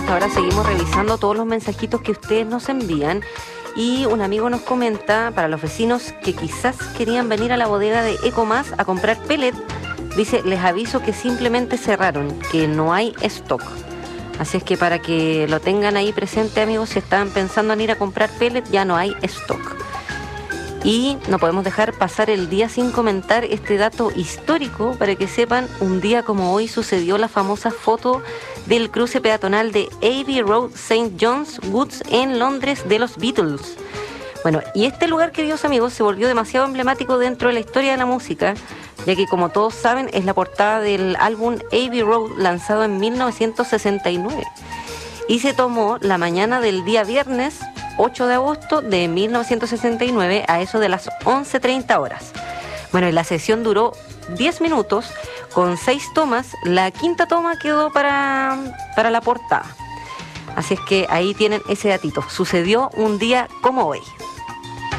hasta ahora seguimos revisando todos los mensajitos que ustedes nos envían. Y un amigo nos comenta, para los vecinos que quizás querían venir a la bodega de Ecomás a comprar pellet, dice, les aviso que simplemente cerraron, que no hay stock. Así es que para que lo tengan ahí presente, amigos, si estaban pensando en ir a comprar pellet, ya no hay stock. Y no podemos dejar pasar el día sin comentar este dato histórico. Para que sepan, un día como hoy sucedió la famosa foto del cruce peatonal de Abbey Road St. John's Wood en Londres de los Beatles. Bueno, y este lugar, queridos amigos, se volvió demasiado emblemático dentro de la historia de la música, ya que, como todos saben, es la portada del álbum Abbey Road, lanzado en 1969. Y se tomó la mañana del día viernes 8 de agosto de 1969 a eso de las 11:30 horas. Bueno, y la sesión duró 10 minutos con 6 tomas. La quinta toma quedó para la portada. Así es que ahí tienen ese datito. Sucedió un día como hoy.